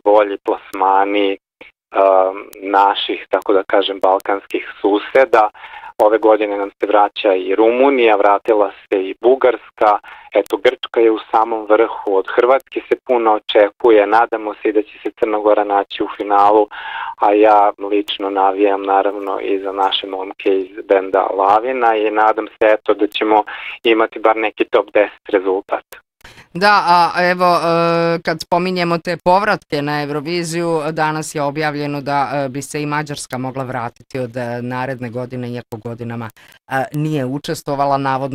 bolji plasmani naših, tako da kažem, balkanskih suseda. Ove godine nam se vraća i Rumunija, vratila se i Bugarska, eto Grčka je u samom vrhu, od Hrvatske se puno očekuje, nadamo se i da će se Crna Gora naći u finalu, a ja lično navijam naravno i za naše momke iz benda Lavina i nadam se eto da ćemo imati bar neki top 10 rezultat. Da, a evo, kad spominjemo te povratke na Euroviziju, danas je objavljeno da bi se i Mađarska mogla vratiti od naredne godine, iako godinama nije učestvovala, navodno